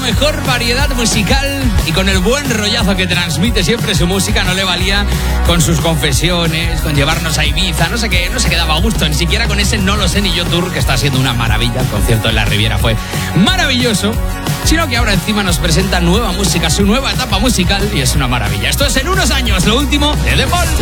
mejor variedad musical y con el buen rollazo que transmite siempre su música. No le valía con sus confesiones, con llevarnos a Ibiza, no se quedaba a gusto, ni siquiera con ese No lo sé ni yo tour, que está siendo una maravilla. El concierto en la Riviera fue maravilloso, sino que ahora encima nos presenta nueva música, su nueva etapa musical, y es una maravilla. Esto es En unos años, lo último de The Paul.